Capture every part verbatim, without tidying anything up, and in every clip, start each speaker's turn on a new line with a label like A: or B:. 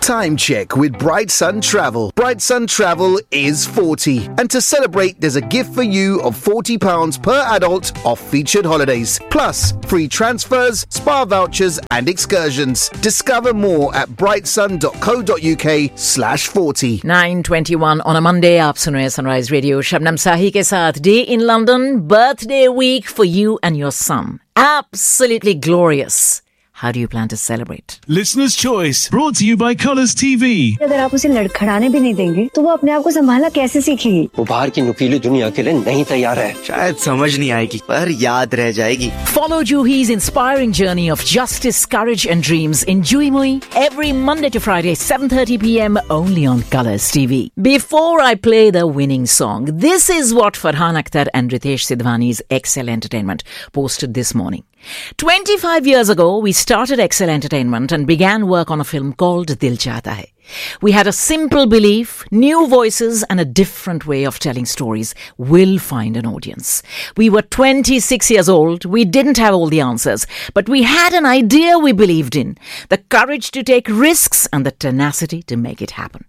A: Time check with Bright Sun Travel. Bright Sun Travel is forty. And to celebrate, there's a gift for you of forty pounds per adult off featured holidays. Plus, free transfers, spa vouchers and excursions. Discover more at brightsun.co.uk slash 40.
B: nine twenty-one on a Monday. आप सुन रहे हैं Sunrise Radio. Shabnam Sahi के साथ. Day in London. Birthday week for you and your son. Absolutely glorious. How do you plan to celebrate?
C: Listener's Choice, brought to you by Colours T V.
D: अगर आप उसे लड़खड़ाने भी नहीं देंगे तो वो अपने आप को संभालना कैसे सीखेगी?
E: वो बाहर की नुकीली दुनिया के लिए नहीं तैयार है.
F: शायद समझ नहीं आएगी पर याद रह जाएगी.
B: Follow Juhi's inspiring journey of justice, courage and dreams in Juhimui every Monday to Friday, seven thirty p.m. only on Colours T V. Before I play the winning song, this is what Farhan Akhtar and Ritesh Sidhwani's Excel Entertainment posted this morning. twenty-five years ago, we started Excel Entertainment and began work on a film called Dil Chahta Hai. We had a simple belief, new voices and a different way of telling stories will find an audience. We were twenty-six years old. We didn't have all the answers, but we had an idea we believed in, the courage to take risks and the tenacity to make it happen.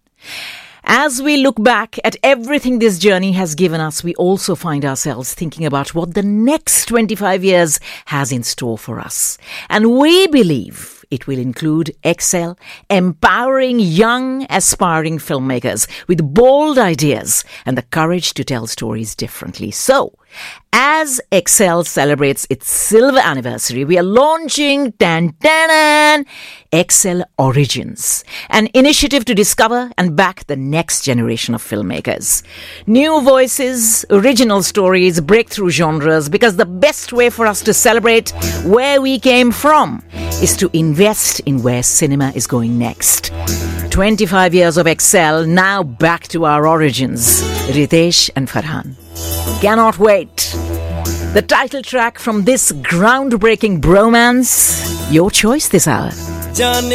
B: As we look back at everything this journey has given us, we also find ourselves thinking about what the next twenty-five years has in store for us. And we believe it will include Excel, empowering young, aspiring filmmakers with bold ideas and the courage to tell stories differently. So, as Excel celebrates its silver anniversary, we are launching tan, tan, tan, Excel Origins, an initiative to discover and back the next generation of filmmakers. New voices, original stories, breakthrough genres, because the best way for us to celebrate where we came from is to invest in where cinema is going next. twenty-five years of Excel, now back to our origins. Ritesh and Farhan. Cannot wait. The title track from this groundbreaking bromance, your choice this hour.